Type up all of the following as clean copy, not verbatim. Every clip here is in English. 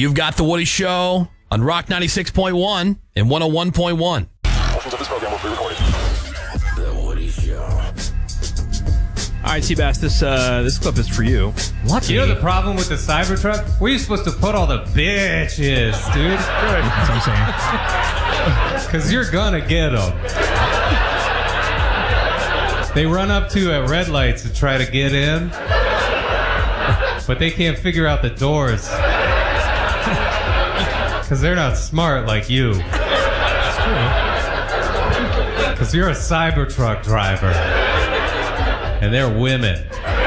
You've got The Woody Show on Rock 96.1 and 101.1. Portions of this program will be recorded. The Woody Show. All right, Seabass, this clip is for you. What? You know the problem with the Cybertruck? Where are you supposed to put all the bitches, dude? That's what I'm saying. Because you're gonna get them. They run up to at red lights to try to get in, but they can't figure out the doors. Because they're not smart like you. Because you're a Cybertruck driver. And they're women.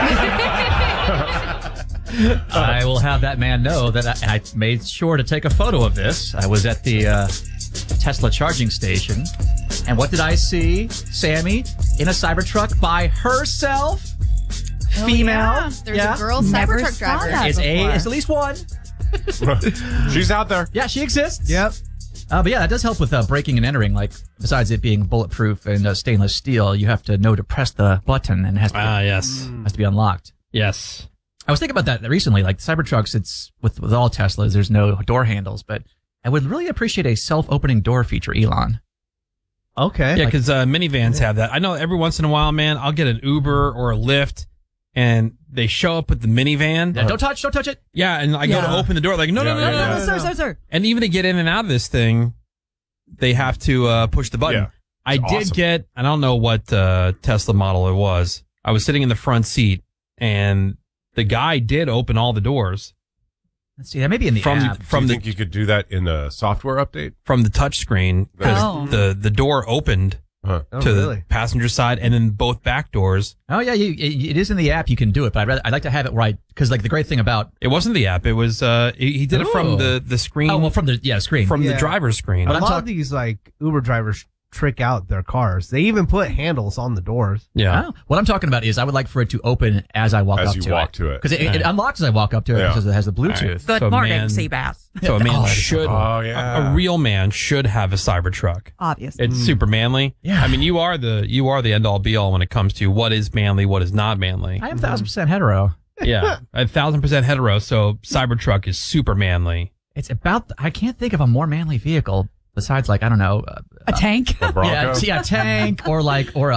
I will have that man know that I made sure to take a photo of this. I was at the Tesla charging station. And what did I see? Sammy in a Cybertruck by herself. Oh, Female. yeah. There's a girl Cybertruck driver. It's at least one. She's out there. Yeah, she exists. Yep. But yeah, that does help with breaking and entering. Like, besides it being bulletproof and stainless steel, you have to know to press the button and it has to has to be unlocked. Yes. I was thinking about that recently. Like Cybertrucks, it's with all Teslas, there's no door handles, but I would really appreciate a self-opening door feature, Elon. Okay. Yeah, because minivans have that. I know every once in a while, man, I'll get an Uber or a Lyft, and they show up with the minivan. Yeah, don't touch it. Yeah, and I go to open the door, like, no. Sir. And even to get in and out of this thing, they have to push the button. Yeah. I did get, I don't know what Tesla model it was. I was sitting in the front seat, and the guy did open all the doors. Let's see, that may be in the app. Do you think you could do that in the software update? From the touch screen, because the door opened to the passenger side, and then both back doors. Oh yeah, it is in the app. You can do it, but I'd like to have it right because like the great thing about it wasn't the app. It was he did it from the screen. Oh well, from the screen from the driver's screen. A lot of these like Uber drivers trick out their cars. They even put handles on the doors. Yeah. Oh, what I'm talking about is I would like for it to open as I walk up to it. As you walk to it. Because it unlocks as I walk up to it because it has the Bluetooth. Good morning, Seabass. So a man should, a real man should have a Cybertruck. Obviously. It's super manly. Yeah. I mean, you are the end all be all when it comes to what is manly, what is not manly. I am 1,000% hetero. Yeah, 1,000% hetero. So Cybertruck is super manly. It's about. I can't think of a more manly vehicle besides, like, I don't know, a tank. A Bronco? Yeah, a tank or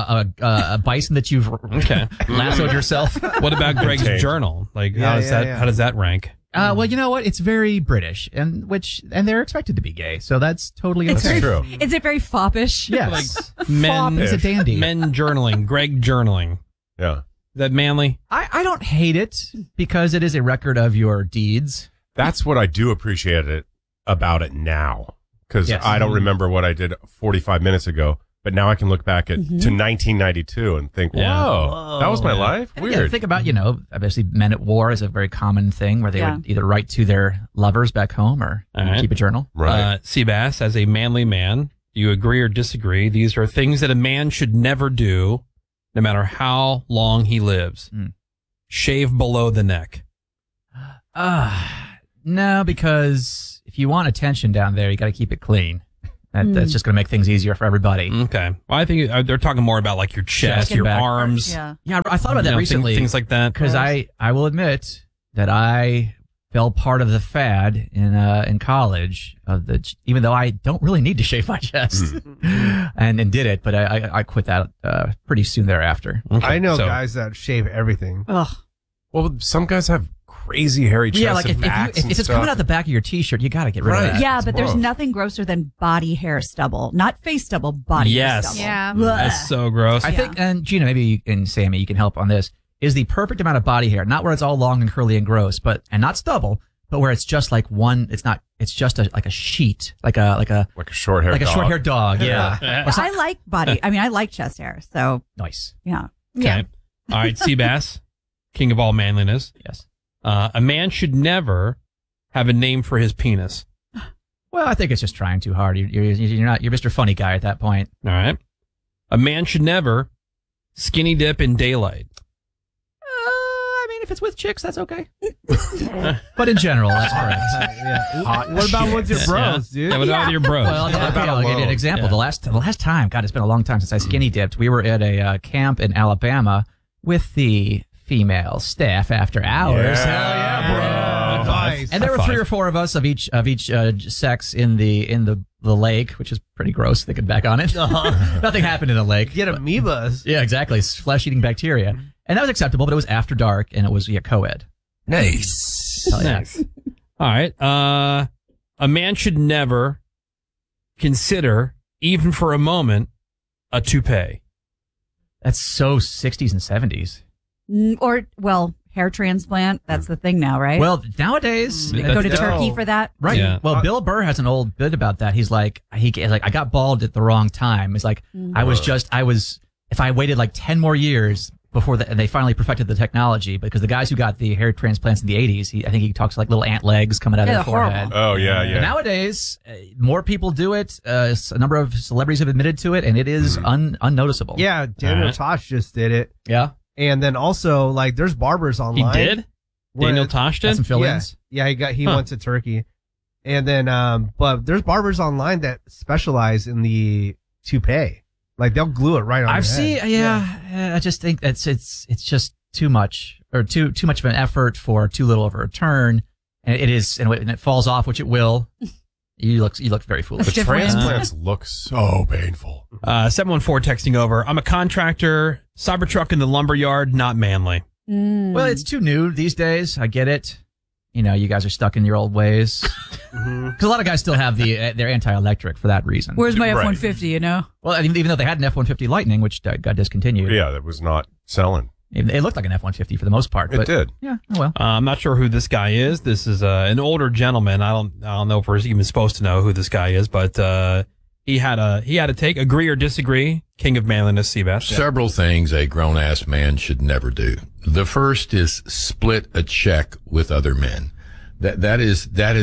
a bison that you've lassoed yourself. What about Greg's journal? Like, how does that rank? Well, you know what? It's very British, and they're expected to be gay, so that's totally okay. True. Is it very foppish? Yes, Men is a dandy. Men journaling, Greg journaling. Yeah. Is that manly? I don't hate it because it is a record of your deeds. That's what I do appreciate about it now. Because I don't remember what I did 45 minutes ago, but now I can look back to 1992 and think, whoa, that was my life? And Weird. again, think about, obviously men at war is a very common thing where they would either write to their lovers back home or keep a journal. Right. Seabass, as a manly man, do you agree or disagree? These are things that a man should never do, no matter how long he lives. Shave below the neck. No, because if you want attention down there, you got to keep it clean. That's just going to make things easier for everybody. Okay. Well, I think they're talking more about like your chest, your arms. Yeah, I thought about that recently. Things like that. Because I will admit that I fell part of the fad in college even though I don't really need to shave my chest and did it, but I quit that pretty soon thereafter. Okay. I know guys that shave everything. Ugh. Well, some guys have crazy hairy chests. Yeah, like and backs if it's coming out the back of your t-shirt, you got to get rid of that. Yeah, but there's nothing grosser than body hair stubble. Not face stubble, body hair stubble. Yeah. That's so gross. I think, and Gina, maybe you and Sammy, you can help on this, is the perfect amount of body hair, not where it's all long and curly and gross, and not stubble, but where it's just like it's just like a sheet, like a short hair dog. short hair dog. Yeah. I like I like chest hair, so. Nice. Yeah. Okay. All right, Seabass, king of all manliness. Yes. A man should never have a name for his penis. Well, I think it's just trying too hard. You're Mr. Funny Guy at that point. All right. A man should never skinny dip in daylight. I mean, if it's with chicks, that's okay. But in general, that's correct. What about with your bros, dude? What about with your bros? Well, I'll give you an example. Yeah. The last time, God, it's been a long time since I skinny dipped. We were at a camp in Alabama with the female staff after hours. Yeah. Hell yeah, bro. Nice. And there were 3 or 4 of us of each sex in the lake, which is pretty gross thinking back on it. Nothing happened in the lake. Get amoebas. Yeah, exactly. Flesh-eating bacteria. And that was acceptable, but it was after dark, and it was co-ed. Nice. Hell yeah. Nice. All right. A man should never consider, even for a moment, a toupee. That's so 60s and 70s. Hair transplant. That's the thing now, right? Well, nowadays... You go to Turkey for that. Right. Yeah. Well, Bill Burr has an old bit about that. He's like, I got bald at the wrong time. It's like, if I waited like 10 more years before they finally perfected the technology, because the guys who got the hair transplants in the 80s, I think he talks like little ant legs coming out of their forehead. Oh, yeah, yeah. But nowadays, more people do it. A number of celebrities have admitted to it, and it is unnoticeable. Yeah, Daniel Tosh just did it. Yeah. And then also, like, there's barbers He online. did? Daniel Tosh did? Some fill-ins. Yeah, he went to Turkey. And then, but there's barbers online that specialize in the toupee. Like, they'll glue it right on I've your head. seen, I just think it's just too much, or too much of an effort for too little of a return. And it is, and it falls off, which it will. You look very foolish. The transplants look so painful. 714 texting over. I'm a contractor, Cybertruck in the lumberyard, not manly. Well, it's too new these days. I get it. You know, you guys are stuck in your old ways. Because a lot of guys still have they're anti-electric for that reason. Where's my F-150, you know? Well, I mean, even though they had an F-150 Lightning, which got discontinued. Yeah, that was not selling. It looked like an F-150 for the most part. It did. Yeah, oh well. I'm not sure who this guy is. This is an older gentleman. I don't know if we're even supposed to know who this guy is, but he had a take, agree or disagree. King of manliness, Seabass. Several things a grown-ass man should never do. The first is split a check with other men. That is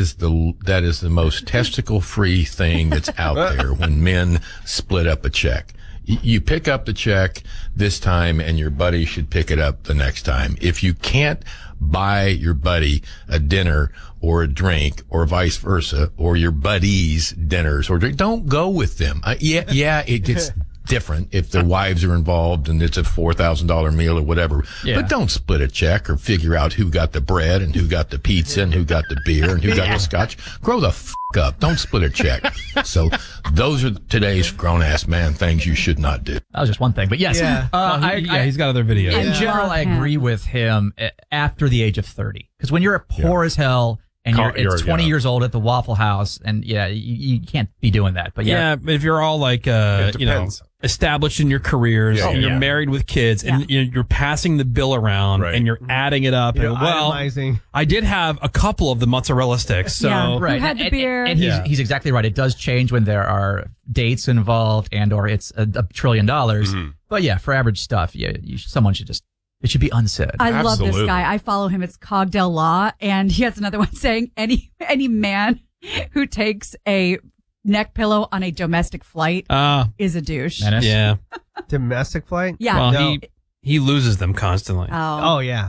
the most testicle-free thing that's out there when men split up a check. You pick up the check this time and your buddy should pick it up the next time. If you can't buy your buddy a dinner or a drink or vice versa, or your buddies dinners or drink, don't go with them. It gets different if their wives are involved and it's a $4,000 meal or whatever. Yeah. But don't split a check or figure out who got the bread and who got the pizza and who got the beer and who got the scotch. Grow the f*** up. Don't split a check. So those are today's grown-ass man things you should not do. That was just one thing, but yes. Yeah. He's got other videos. In general, I agree with him after the age of 30. Because when you're poor as hell, and it's 20 years old at the Waffle House, and you can't be doing that. But if you're all like, established in your careers, and you're married with kids, and you're passing the bill around, and you're adding it up. And, itemizing. I did have a couple of the mozzarella sticks. So you had the beer. And he's exactly right. It does change when there are dates involved or it's $1 trillion. Mm-hmm. But yeah, for average stuff, someone should just. It should be unsaid. I love this guy. I follow him. It's Cogdell Law, and he has another one saying any man who takes a neck pillow on a domestic flight is a douche. Menace. Yeah. Domestic flight? Yeah. Well, no. he loses them constantly. Oh yeah.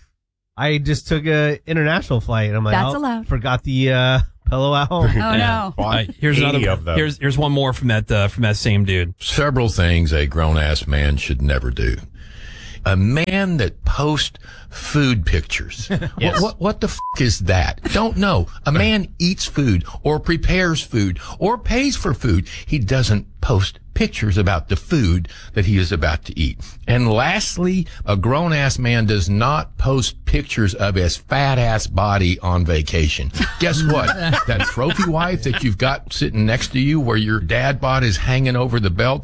I just took a international flight. I'm like, that's allowed. Forgot the pillow at home. Oh no. Here's another. Here's one more from that same dude. Several things a grown-ass man should never do. A man that posts food pictures. Yes. What the f*** is that? Don't know. A man eats food or prepares food or pays for food. He doesn't post pictures about the food that he is about to eat. And lastly, a grown-ass man does not post pictures of his fat-ass body on vacation. Guess what? That trophy wife that you've got sitting next to you where your dad bod is hanging over the belt,